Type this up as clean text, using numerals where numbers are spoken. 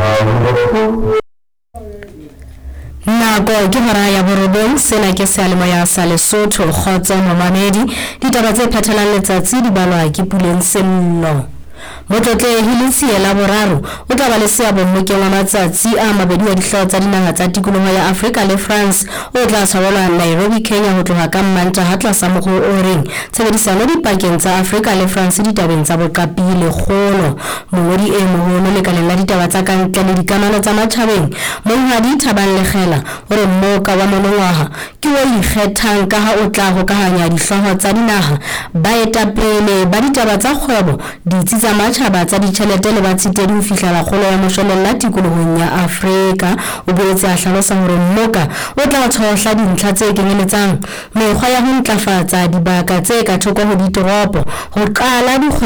Nako ke hora ya borobong. Sena ke seyalemoya sa Lesotho. Kgotso momamedi, ditaba tse phethalang letsatsi di balwa ke Puleng Sello. Motlotlegi Letsiye la boraro o tla ba le seabo mmokeng wa matsatsi a mabedi wa dihlooho tsa dinaha tsa tikoloho ya Afrika le France o tla tshwarelwa Nairobi, Kenya ho tloha ka Mantaha tlasa mokgwa o reng tshebedisano dipakeng tsa Afrika le France ditabeng tsa boqapi le kgolo. Mongodi e moholo lekaleng la ditaba tsa kantle le dikamano tsa matjhabeng, Monghadi Thabang Lekgela o re mmoka wa monongwaha ke o ikgethang ka ha o tla hokahanya dihlooho tsa dinaha, baetapele ba ditaba tsa kgwebo, ditsi tsa matjhaba tsa ditjhelete le ba tshitedi ho fihlela kgolo ya moshwelella tikolohong ya Afrika. O boetse a hlalosa hore mmoka o tla tshohla dintlha tse kenyeletsang mekgwa ya ho ntlafatsa dibaka tse ka thoko ho ditoropo, ho qala